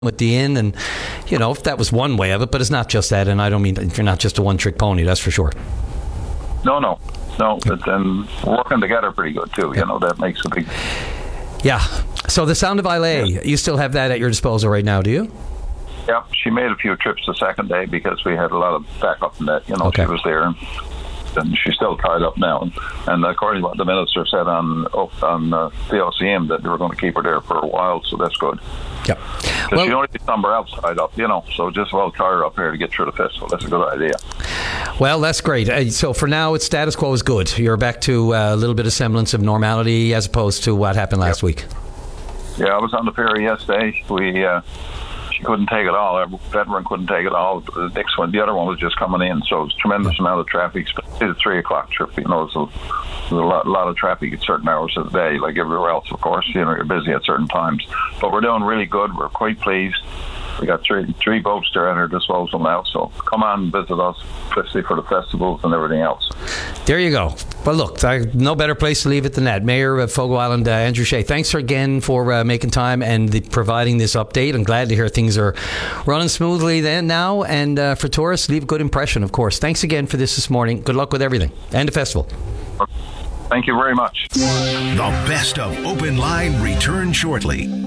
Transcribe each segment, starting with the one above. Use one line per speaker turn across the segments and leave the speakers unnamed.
with the inn, and if that was one way of it, but it's not just that, and I don't mean if you're not just a one-trick pony, that's for sure.
No, but then working together pretty good too, that makes a big...
Yeah, so the Sound of Islay, you still have that at your disposal right now, do you?
Yeah, she made a few trips the second day because we had a lot of backup in that,
Okay.
She was there, and she's still tied up now, and according to what the minister said on the LCM, that they were going to keep her there for a while, so that's good.
Yep.
Well, she only be somewhere else tied up, so just well tie her up here to get through the festival. That's a good idea.
Well, that's great. So for now, it's status quo is good. You're back to a little bit of semblance of normality as opposed to what happened last week.
Yeah, I was on the ferry yesterday. She couldn't take it all. Our veteran couldn't take it all. The next one, the other one was just coming in, so it was a tremendous amount of traffic, especially the 3 o'clock trip. There's a lot of traffic at certain hours of the day, like everywhere else, of course. You're busy at certain times. But we're doing really good. We're quite pleased. We got three boats there at our disposal now, so come on and visit us, especially for the festivals and everything else.
There you go. Well, look, no better place to leave it than that. Mayor of Fogo Island, Andrew Shea, thanks again for making time and providing this update. I'm glad to hear things are running smoothly now, and for tourists, leave a good impression, of course. Thanks again for this morning. Good luck with everything and the festival.
Thank you very much.
The best of Open Line returns shortly.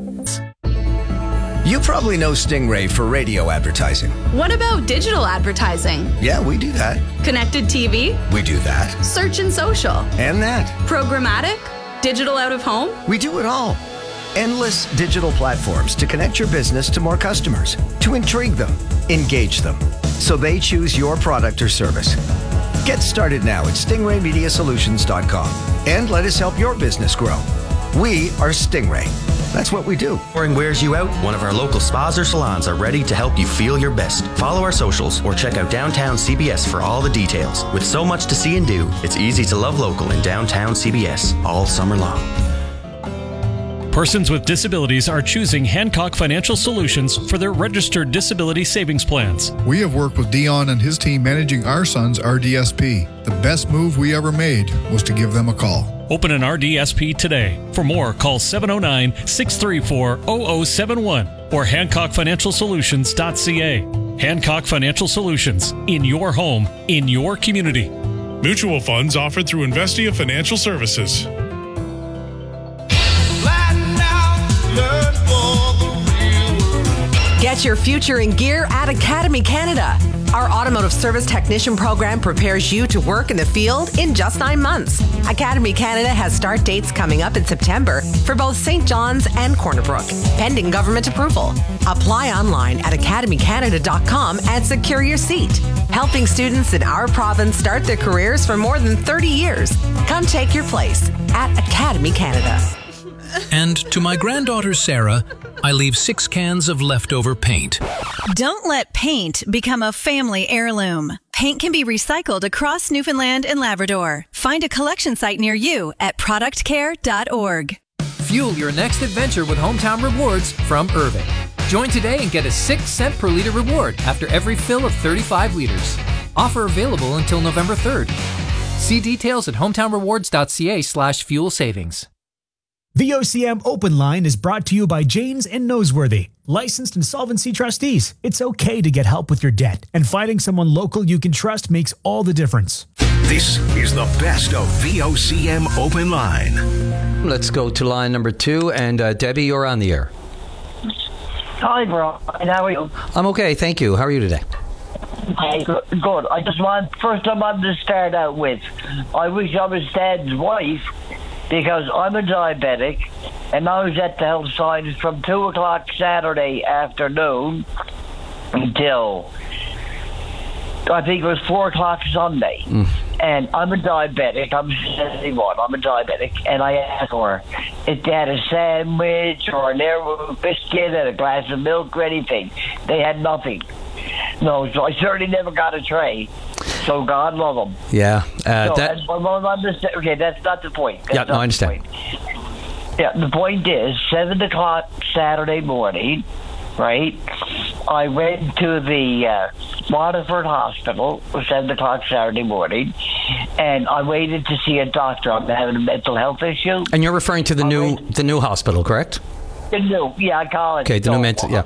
You probably know Stingray for radio advertising.
What about digital advertising?
Yeah, we do that.
Connected TV?
We do that.
Search and social?
And that.
Programmatic? Digital out of home?
We do it all. Endless digital platforms to connect your business to more customers, to intrigue them, engage them, so they choose your product or service. Get started now at stingraymediasolutions.com and let us help your business grow. We are Stingray. That's what we do.
Boring wears you out? One of our local spas or salons are ready to help you feel your best. Follow our socials or check out Downtown CBS for all the details. With so much to see and do, it's easy to love local in Downtown CBS all summer long.
Persons with disabilities are choosing Hancock Financial Solutions for their registered disability savings plans.
We have worked with Dion and his team managing our son's RDSP. The best move we ever made was to give them a call.
Open an RDSP today. For more, call 709-634-0071 or HancockFinancialSolutions.ca. Hancock Financial Solutions, in your home, in your community.
Mutual funds offered through Investia Financial Services.
Get your future in gear at Academy Canada. Our automotive service technician program prepares you to work in the field in just 9 months. Academy Canada has start dates coming up in September for both St. John's and Corner Brook, pending government approval. Apply online at academycanada.com and secure your seat. Helping students in our province start their careers for more than 30 years. Come take your place at Academy Canada.
And to my granddaughter Sarah, I leave 6 cans of leftover paint.
Don't let paint become a family heirloom. Paint can be recycled across Newfoundland and Labrador. Find a collection site near you at productcare.org.
Fuel your next adventure with Hometown Rewards from Irving. Join today and get a 6-cent per liter reward after every fill of 35 liters. Offer available until November 3rd. See details at hometownrewards.ca/fuel savings.
The OCM Open Line is brought to you by Janes and Noseworthy, licensed insolvency trustees. It's okay to get help with your debt, and finding someone local you can trust makes all the difference.
This is the best of VOCM Open Line.
Let's go to line number 2, and Debbie, you're on the air.
Hi, Brian. How are you?
I'm okay, thank you. How are you today?
Hey, good. I wanted to start out with, I wish I was Dad's wife, because I'm a diabetic, and I was at the health science from 2 o'clock Saturday afternoon until, I think it was 4 o'clock Sunday. And I'm a diabetic. I'm 71. I'm a diabetic. And I asked for if they had a sandwich or an air biscuit and a glass of milk or anything. They had nothing. No, so I certainly never got a tray. So God love them.
Yeah.
Okay, that's not the point.
I understand.
Yeah, the point is, 7 o'clock Saturday morning, right, I went to the Waterford Hospital at 7 o'clock Saturday morning, and I waited to see a doctor. I'm having a mental health issue.
And you're referring to the new hospital, correct?
Yeah, I call it.
Okay, the new mental. Yeah.